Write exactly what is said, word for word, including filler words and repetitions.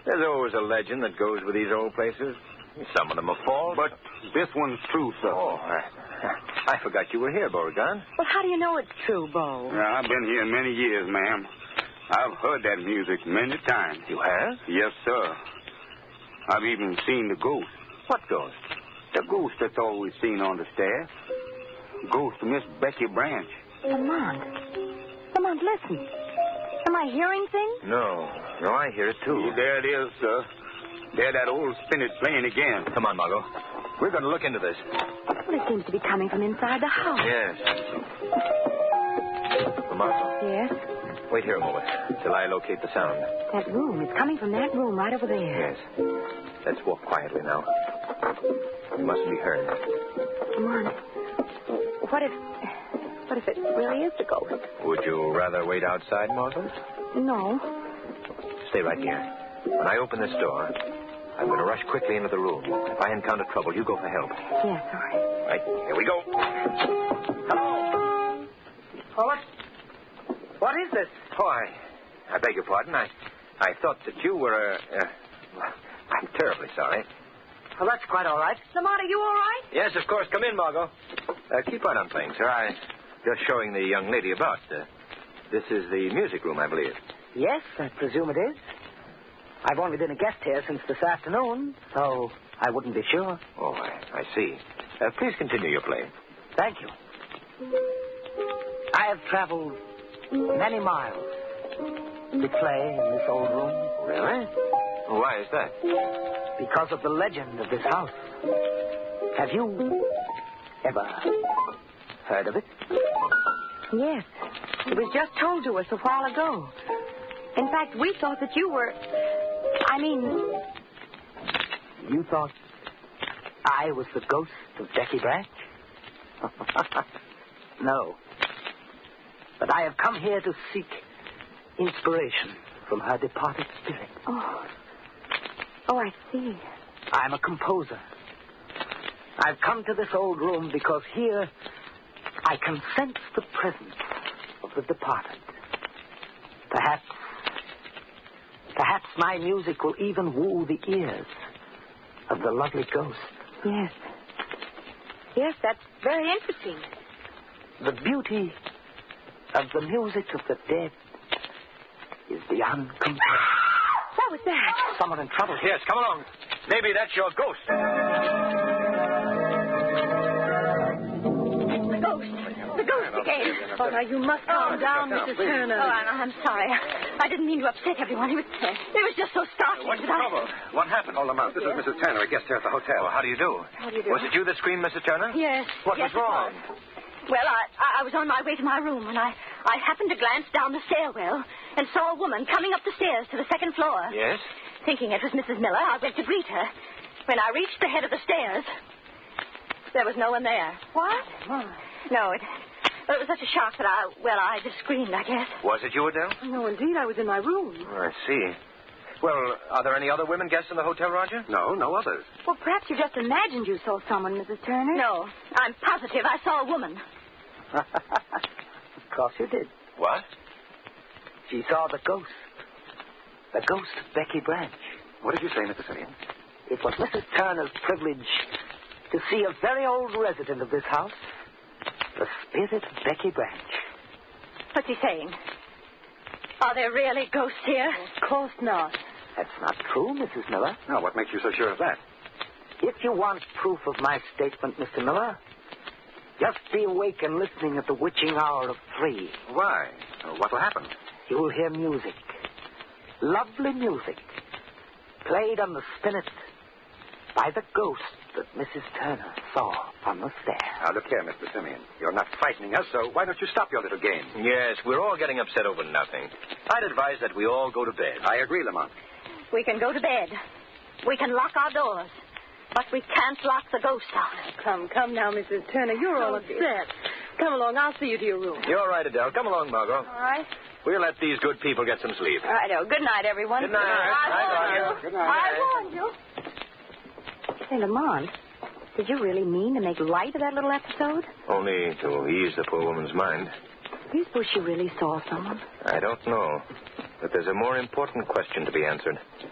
There's always a legend that goes with these old places. Some of them are false. But this one's true, sir. Oh, I, I forgot you were here, Beauregard. Well, how do you know it's true, Bo? Yeah, I've been here many years, ma'am. I've heard that music many times. You have? Yes, sir. I've even seen the ghost. What ghost? The ghost that's always seen on the stairs. Ghost of Miss Becky Branch. Lamont. Lamont, listen. Am I hearing things? No. No, I hear it, too. There it is, sir. There that old spinet playing again. Come on, Margot. We're going to look into this. Well, it seems to be coming from inside the house. Yes. Margot. Yes? Wait here a moment till I locate the sound. That room. It's coming from that room right over there. Yes. Let's walk quietly now. We mustn't be heard. Come on. What if... What if it really is the ghost? Would you rather wait outside, Margot? No. Stay right here. When I open this door, I'm going to rush quickly into the room. If I encounter trouble, you go for help. Yes, all right. Right, here we go. Hello. Oh, what? What is this? Oh, I, I beg your pardon. I, I thought that you were, uh, uh, I'm terribly sorry. Well, that's quite all right. Lamont, are you all right? Yes, of course. Come in, Margot. Uh, keep right on playing, sir. I just showing the young lady about. Uh, this is the music room, I believe. Yes, I presume it is. I've only been a guest here since this afternoon, so I wouldn't be sure. Oh, I, I see. Uh, please continue your play. Thank you. I have traveled many miles to play in this old room. Really? Why is that? Because of the legend of this house. Have you ever heard of it? Yes. It was just told to us a while ago. In fact, we thought that you were... I mean... You thought I was the ghost of Becky Branch? No. But I have come here to seek inspiration from her departed spirit. Oh. Oh, I see. I'm a composer. I've come to this old room because here I can sense the presence of the departed. Perhaps, perhaps my music will even woo the ears of the lovely ghost. Yes. Yes, that's very interesting. The beauty of the music of the dead is beyond compare. What was that? Someone in trouble. Yes, come along. Maybe that's your ghost. The ghost. The ghost again. Oh, now, you must calm down, Missus Turner. Oh, I'm, I'm sorry. I didn't mean to upset everyone. It was, it was just so startling. What's the that I- trouble? What happened? Hold them out. This is Missus Tanner, a guest here at the hotel. Oh, how do you do? How do you do? Was it you that screamed, Missus Turner? Yes. What yes, was wrong? it was. Well, I, I was on my way to my room, and I, I happened to glance down the stairwell and saw a woman coming up the stairs to the second floor. Yes? Thinking it was Missus Miller, I went to greet her. When I reached the head of the stairs, there was no one there. What? No, it, it was such a shock that I, well, I just screamed, I guess. Was it you, Adele? No, indeed, I was in my room. Oh, I see. Well, are there any other women guests in the hotel, Roger? No, no others. Well, perhaps you just imagined you saw someone, Missus Turner. No, I'm positive I saw a woman. Of course you did. What? She saw the ghost. The ghost of Becky Branch. What did you say, Mister Simeon? It was Missus Turner's privilege to see a very old resident of this house, the spirit of Becky Branch. What's he saying? Are there really ghosts here? Of course not. That's not true, Missus Miller. Now, what makes you so sure of that? If you want proof of my statement, Mister Miller, just be awake and listening at the witching hour of three. Why? Uh, what will happen? You will hear music. Lovely music. Played on the spinet by the ghost that Missus Turner saw on the stairs. Now, look here, Mister Simeon. You're not frightening us, so why don't you stop your little game? Yes, we're all getting upset over nothing. I'd advise that we all go to bed. I agree, Lamont. We can go to bed. We can lock our doors. But we can't lock the ghost out. Come, come now, Missus Turner. You're all upset. Come along. I'll see you to your room. You're right, Adele. Come along, Margot. All right. We'll let these good people get some sleep. Righto. Good night, everyone. Good night. I Night, warned Roger. you. Good night. I warned you. Hey, Lamont, did you really mean to make light of that little episode? Only to ease the poor woman's mind. Do you suppose she really saw someone? I don't know. But there's a more important question to be answered.